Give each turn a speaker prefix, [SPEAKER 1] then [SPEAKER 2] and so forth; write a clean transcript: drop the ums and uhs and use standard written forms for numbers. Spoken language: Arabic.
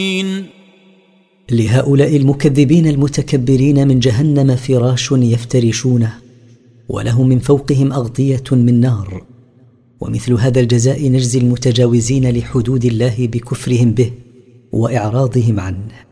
[SPEAKER 1] لهؤلاء المكذبين المتكبرين من جهنم فراش يفترشونه، ولهم من فوقهم أغطية من نار، ومثل هذا الجزاء نجزي المتجاوزين لحدود الله بكفرهم به وإعراضهم عنه.